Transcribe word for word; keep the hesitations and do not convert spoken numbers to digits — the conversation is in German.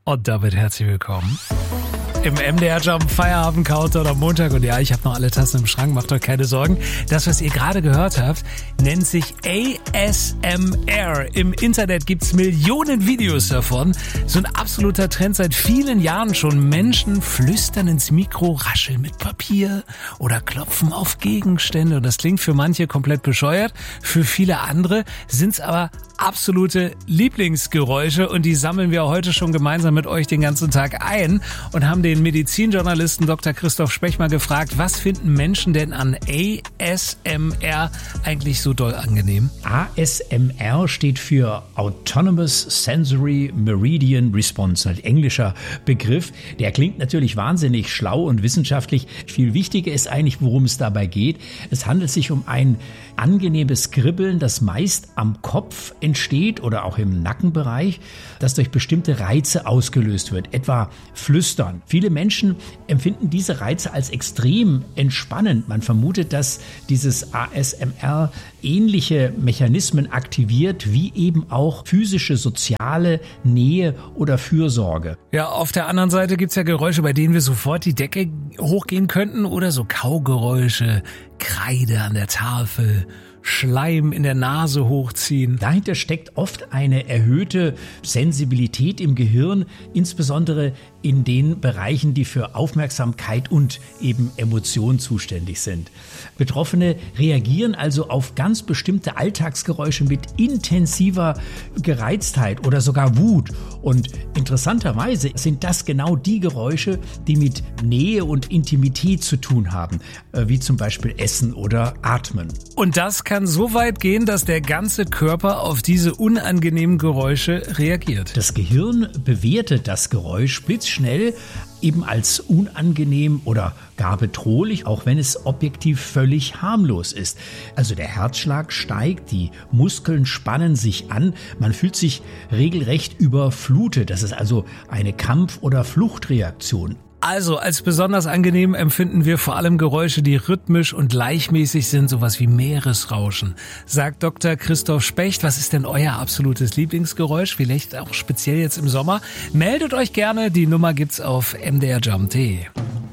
Und damit herzlich willkommen im M D R Jump Feierabend Countdown am Montag. Und ja, ich habe noch alle Tassen im Schrank, macht euch keine Sorgen. Das, was ihr gerade gehört habt, nennt sich A S M R. Im Internet gibt's Millionen Videos davon. So ein absoluter Trend seit vielen Jahren schon. Menschen flüstern ins Mikro, rascheln mit Papier oder klopfen auf Gegenstände. Und das klingt für manche komplett bescheuert. Für viele andere sind's aber absolute Lieblingsgeräusche. Und die sammeln wir heute schon gemeinsam mit euch den ganzen Tag ein und haben den Medizinjournalisten Doktor Christoph Specht mal gefragt, was finden Menschen denn an A S M R eigentlich so doll angenehm? A S M R steht für Autonomous Sensory Meridian Response, ein englischer Begriff. Der klingt natürlich wahnsinnig schlau und wissenschaftlich. Viel wichtiger ist eigentlich, worum es dabei geht. Es handelt sich um ein angenehmes Kribbeln, das meist am Kopf entsteht oder auch im Nackenbereich, das durch bestimmte Reize ausgelöst wird, etwa Flüstern. Viele Menschen empfinden diese Reize als extrem entspannend. Man vermutet, dass dieses A S M R ähnliche Mechanismen aktiviert, wie eben auch physische, soziale Nähe oder Fürsorge. Ja, auf der anderen Seite gibt's ja Geräusche, bei denen wir sofort die Decke hochgehen könnten oder so Kaugeräusche, Kreide an der Tafel, Schleim in der Nase hochziehen. Dahinter steckt oft eine erhöhte Sensibilität im Gehirn, insbesondere in den Bereichen, die für Aufmerksamkeit und eben Emotion zuständig sind. Betroffene reagieren also auf ganz bestimmte Alltagsgeräusche mit intensiver Gereiztheit oder sogar Wut. Und interessanterweise sind das genau die Geräusche, die mit Nähe und Intimität zu tun haben, wie zum Beispiel Essen oder Atmen. Und das kann so weit gehen, dass der ganze Körper auf diese unangenehmen Geräusche reagiert. Das Gehirn bewertet das Geräusch blitzschnell eben als unangenehm oder gar bedrohlich, auch wenn es objektiv völlig harmlos ist. Also der Herzschlag steigt, die Muskeln spannen sich an, man fühlt sich regelrecht überflutet. Das ist also eine Kampf- oder Fluchtreaktion. Also als besonders angenehm empfinden wir vor allem Geräusche, die rhythmisch und gleichmäßig sind, sowas wie Meeresrauschen. Sagt Doktor Christoph Specht, was ist denn euer absolutes Lieblingsgeräusch? Vielleicht auch speziell jetzt im Sommer. Meldet euch gerne, die Nummer gibt's auf m d r jump punkt d e.